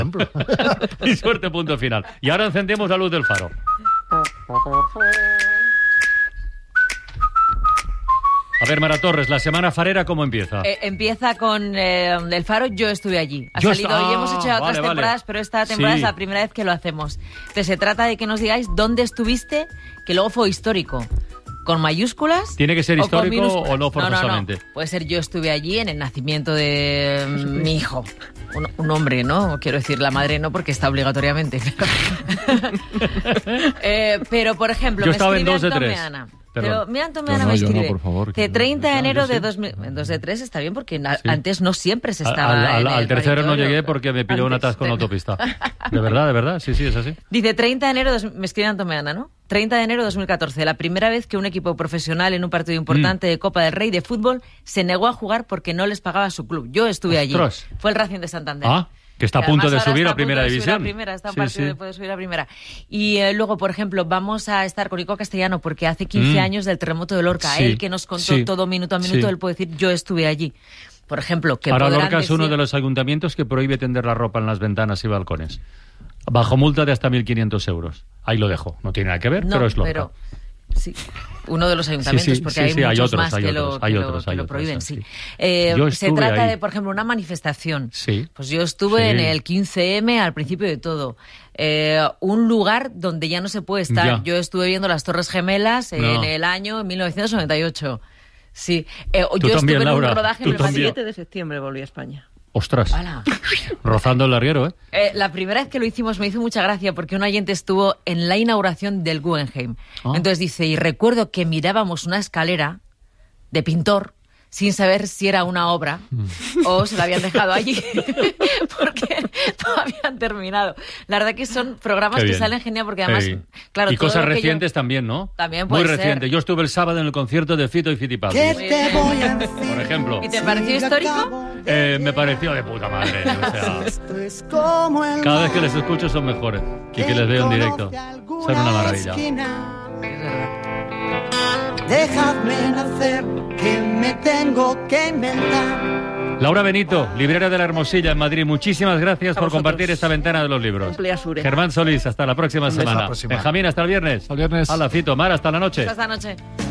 Y suerte, punto final. Y ahora encendemos la luz del faro. A ver, Mara Torres, la semana farera, ¿cómo empieza? Empieza con el faro, yo estuve allí. Y hemos hecho otras temporadas, pero esta temporada es la primera vez que lo hacemos. Entonces se trata de que nos digáis dónde estuviste, que luego fue histórico. ¿Con mayúsculas? ¿Tiene que ser histórico o no forzosamente? No. Puede ser yo estuve allí en el nacimiento de mi hijo. Un hombre, ¿no? Quiero decir, la madre no, porque está obligatoriamente. Pero, por ejemplo, yo estaba en 2 de 3. Pero Antomeana me escribe. No, por favor, que 30 de enero de 2000... 2 de 3 está bien, porque antes no siempre se estaba al tercero no llegué porque me pilló un atasco en la autopista. De verdad, sí, es así. Dice 30 de enero, me escribe Antomeana, ¿no? 30 de enero de 2014, la primera vez que un equipo profesional en un partido importante de Copa del Rey de fútbol se negó a jugar porque no les pagaba su club. Yo estuve allí. Fue el Racing de Santander. Que está a punto de subir a primera división. Está a partido de subir a primera. Y luego, por ejemplo, vamos a estar con Ico Castellano porque hace 15 años del terremoto de Lorca. Él que nos contó todo minuto a minuto, él puede decir, yo estuve allí. Por ejemplo, que ahora Lorca es uno de los ayuntamientos que prohíbe tender la ropa en las ventanas y balcones. Bajo multa de hasta 1.500 euros. Ahí lo dejo. No tiene nada que ver, pero es Lorca. Pero, sí, uno de los ayuntamientos, porque hay muchos más que lo prohíben. Se trata de, por ejemplo, una manifestación. Pues yo estuve en el 15M al principio de todo. Un lugar donde ya no se puede estar. Yo estuve viendo las Torres Gemelas en el año 1998. Sí. Yo también, estuve Laura, en un rodaje el 7 de septiembre volví a España. ¡Ostras! Rozando el larguero, ¿eh? La primera vez que lo hicimos me hizo mucha gracia porque un oyente estuvo en la inauguración del Guggenheim. Entonces dice, y recuerdo que mirábamos una escalera de pintor sin saber si era una obra o se la habían dejado allí porque no habían terminado. La verdad que son programas que salen genial porque además... Claro, y cosas recientes también, ¿no? También puede ser. Muy reciente. Yo estuve el sábado en el concierto de Fito y Fitipaldis. Por ejemplo. ¿Y te pareció histórico? Me pareció de puta madre. O sea, cada vez que les escucho son mejores y que les veo en directo. Son una maravilla. Dejadme nacer, que me tengo que inventar. Laura Benito, librera de La Hermosilla en Madrid, muchísimas gracias por compartir esta ventana de los libros. Germán Solís, hasta la próxima semana. Benjamín, hasta el viernes. Hasta el viernes. Hala, Fito, Mar, hasta la noche. Hasta la noche.